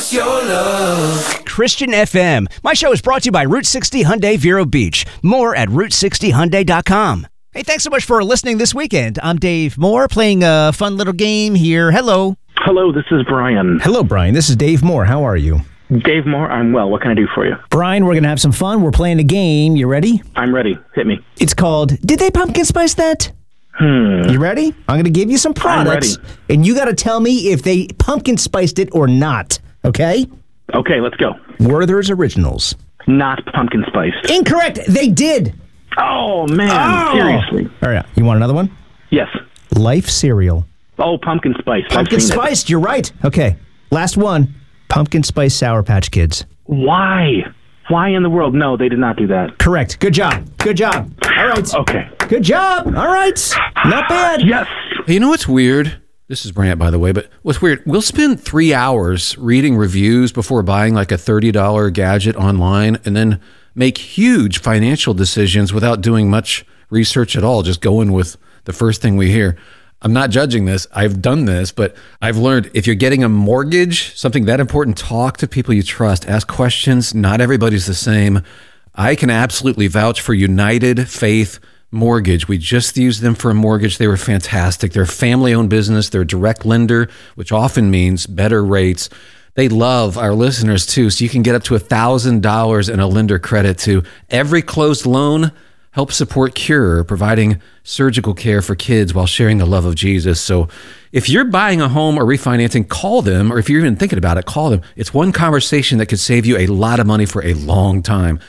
what's your love? Christian FM. My show is brought to you by Route 60 Hyundai Vero Beach. More at Route60Hyundai.com. Hey, thanks so much for listening this weekend. I'm Dave Moore, playing a fun little game here. Hello. Hello, this is Brian. Hello, Brian. This is Dave Moore. How are you? Dave Moore, I'm well. What can I do for you? Brian, we're going to have some fun. We're playing a game. You ready? I'm ready. Hit me. It's called Did They Pumpkin Spice That? You ready? I'm going to give you some products, and you got to tell me if they pumpkin spiced it or not, okay? Okay, let's go. Werther's Originals. Not pumpkin spiced. Incorrect. They did. Oh, man. Seriously. All right. You want another one? Yes. Life cereal. Oh, pumpkin spiced. Pumpkin spiced. You're right. Okay. Last one. Pumpkin spice Sour Patch Kids. Why? Why in the world? No, they did not do that. Correct. Good job. Good job. All right. Okay. Good job. All right. Not bad. Yes. You know what's weird? This is Brant, by the way, but what's weird, we'll spend 3 hours reading reviews before buying like a $30 gadget online and then make huge financial decisions without doing much research at all, just going with the first thing we hear. I'm not judging this. I've done this, but I've learned if you're getting a mortgage, something that important, talk to people you trust, ask questions. Not everybody's the same. I can absolutely vouch for United Faith Mortgage. We just used them for a mortgage. They were fantastic. They're a family-owned business. They're a direct lender, which often means better rates. They love our listeners too, so you can get up to $1,000 in a lender credit to every closed loan. Help support Cure, providing surgical care for kids while sharing the love of Jesus. So if you're buying a home or refinancing, call them, or if you're even thinking about it, call them. It's one conversation that could save you a lot of money for a long time.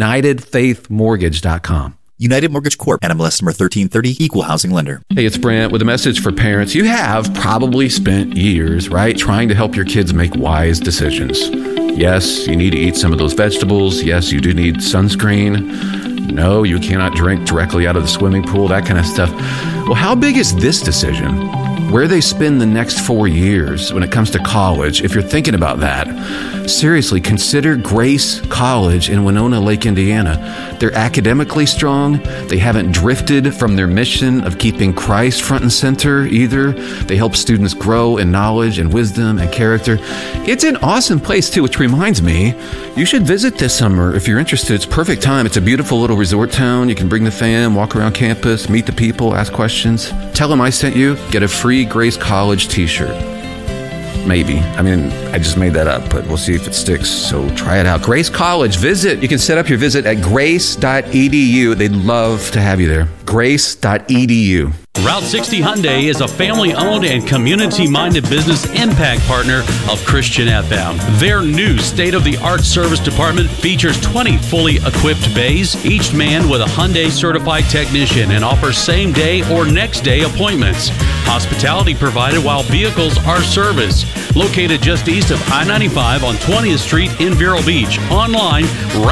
UnitedFaithMortgage.com. United Mortgage Corp. NMLS number 1330, Equal Housing Lender. Hey, it's Brant with a message for parents. You have probably spent years, right, trying to help your kids make wise decisions. Yes, you need to eat some of those vegetables. Yes, you do need sunscreen. No, you cannot drink directly out of the swimming pool, that kind of stuff. Well, how big is this decision? Where they spend the next 4 years when it comes to college, if you're thinking about that, seriously, consider Grace College in Winona Lake, Indiana. They're academically strong. They haven't drifted from their mission of keeping Christ front and center either. They help students grow in knowledge and wisdom and character. It's an awesome place too, which reminds me, you should visit this summer if you're interested. It's perfect time. It's a beautiful little resort town. You can bring the fam, walk around campus, meet the people, ask questions. Tell them I sent you. Get a free Grace College t-shirt. Maybe. I mean, I just made that up, but we'll see if it sticks. So try it out. Grace College. Visit. You can set up your visit at grace.edu. They'd love to have you there. Grace.edu. Route 60 Hyundai is a family-owned and community-minded business impact partner of Christian FM. Their new state-of-the-art service department features 20 fully equipped bays, each manned with a Hyundai-certified technician, and offers same-day or next-day appointments. Hospitality provided while vehicles are serviced. Located just east of I-95 on 20th Street in Vero Beach. Online,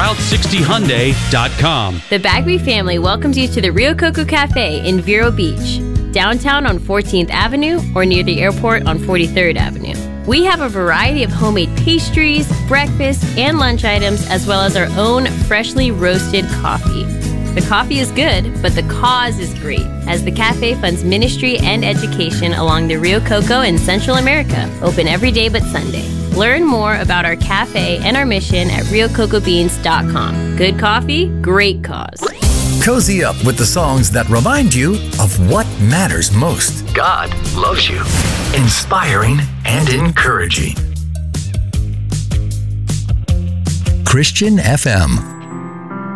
Route60Hyundai.com. The Bagby family welcomes you to the Rio Coco Cafe in Vero Beach, downtown on 14th Avenue or near the airport on 43rd Avenue. We have a variety of homemade pastries, breakfast, and lunch items, as well as our own freshly roasted coffee. The coffee is good, but the cause is great, as the cafe funds ministry and education along the Rio Coco in Central America, open every day but Sunday. Learn more about our cafe and our mission at RioCocoBeans.com. Good coffee, great cause. Cozy up with the songs that remind you of what matters most. God loves you. Inspiring and encouraging. Christian FM.